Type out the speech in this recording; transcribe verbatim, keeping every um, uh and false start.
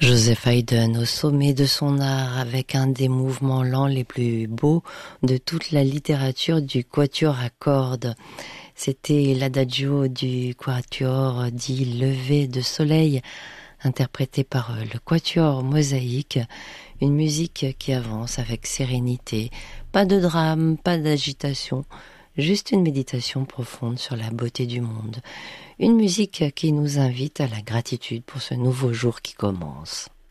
Joseph Haydn au sommet de son art avec un des mouvements lents les plus beaux de toute la littérature du quatuor à cordes. C'était l'adagio du quatuor dit lever de soleil, interprété par le quatuor mosaïque, une musique qui avance avec sérénité, pas de drame, pas d'agitation, juste une méditation profonde sur la beauté du monde. Une musique qui nous invite à la gratitude pour ce nouveau jour qui commence.